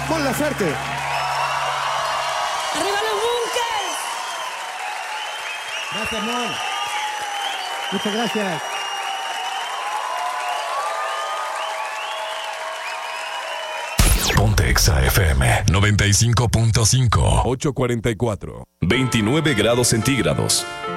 Mon Laferte. ¡Arriba los Bunkers! Gracias, Mon. Muchas gracias. Ponte Exa FM 95.5. 8:44. 29 grados centígrados.